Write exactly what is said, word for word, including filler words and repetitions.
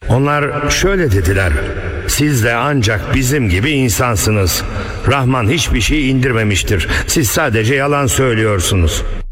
Onlar şöyle dediler: siz de ancak bizim gibi insansınız. Rahman hiçbir şey indirmemiştir. Siz sadece yalan söylüyorsunuz.